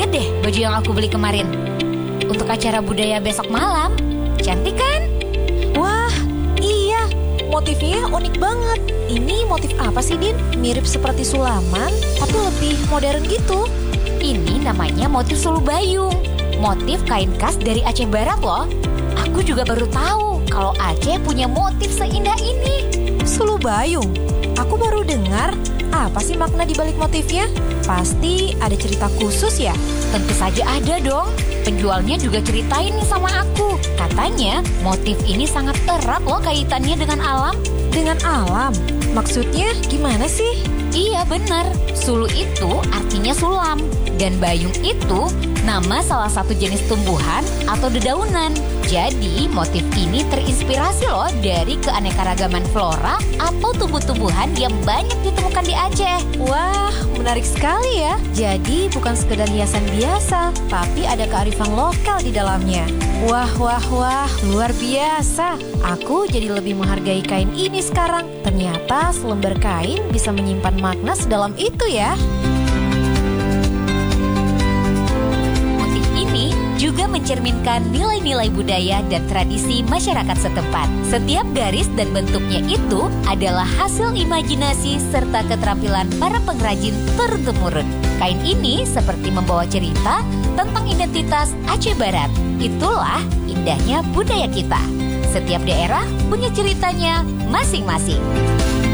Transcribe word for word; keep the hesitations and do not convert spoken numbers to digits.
banget deh baju yang aku beli kemarin. Untuk acara budaya besok malam. Cantik kan? Wah, iya. Motifnya unik banget. Ini motif apa sih, Din? Mirip seperti sulaman, tapi lebih modern gitu. Ini namanya motif sulu bayung. Motif kain khas dari Aceh Barat loh. Aku juga baru tahu kalau Aceh punya motif seindah ini. Sulu bayung? Aku baru dengar. Apa sih makna di balik motifnya? Pasti ada cerita khusus ya? Tentu saja ada dong. Penjualnya juga ceritain nih sama aku. Katanya motif ini sangat erat loh kaitannya dengan alam. Dengan alam? Maksudnya gimana sih? Iya benar. Sulu itu artinya sulam. Dan bayung itu nama salah satu jenis tumbuhan atau dedaunan. Jadi motif ini terinspirasi loh dari keanekaragaman flora atau tumbuh-tumbuhan yang banyak ditemukan di Aceh. Wah, menarik sekali ya. Jadi bukan sekedar hiasan biasa, tapi ada kearifan lokal di dalamnya. Wah, wah, wah, luar biasa. Aku jadi lebih menghargai kain ini sekarang. Ternyata selembar kain bisa menyimpan makna sedalam itu ya. Juga mencerminkan nilai-nilai budaya dan tradisi masyarakat setempat. Setiap garis dan bentuknya itu adalah hasil imajinasi serta keterampilan para pengrajin turun-temurun. Kain ini seperti membawa cerita tentang identitas Aceh Barat. Itulah indahnya budaya kita. Setiap daerah punya ceritanya masing-masing.